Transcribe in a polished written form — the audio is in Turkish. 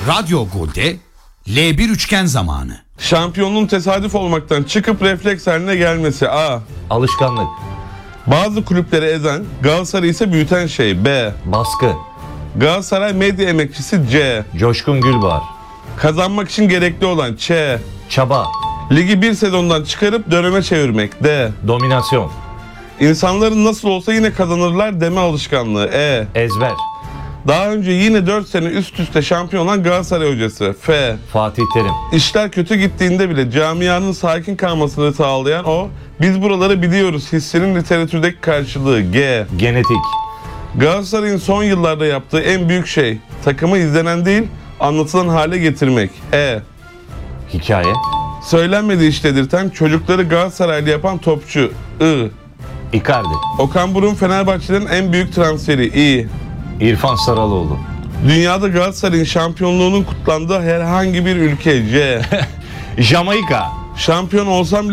Radyo Gol'de L1 üçgen zamanı. Şampiyonluğun tesadüf olmaktan çıkıp refleks haline gelmesi. A. Alışkanlık. Bazı kulüpleri ezen, Galatasaray'ı ise büyüten şey. B. Baskı. Galatasaray medya emekçisi. C. Coşkun Gülbahar. Kazanmak için gerekli olan. Ç. Çaba. Ligi bir sezondan çıkarıp döneme çevirmek. D. Dominasyon. İnsanların nasıl olsa yine kazanırlar deme alışkanlığı. E. Ezber. Daha önce yine 4 sene üst üste şampiyon olan Galatasaray hocası. F. Fatih Terim. İşler kötü gittiğinde bile camianın sakin kalmasını sağlayan o, biz buraları biliyoruz hissinin literatürdeki karşılığı. G. Genetik. Galatasaray'ın son yıllarda yaptığı en büyük şey, takımı izlenen değil, anlatılan hale getirmek. E. Hikaye. Söylenmediği iş dedirten, çocukları Galatasaraylı yapan topçu. I. Icardi. Okan Buruk'un Fenerbahçe'nin en büyük transferi. İ. İrfan Saraloğlu. Dünyada Galatasaray'ın şampiyonluğunun kutlandığı herhangi bir ülke. C. Jamaika. Şampiyon olsam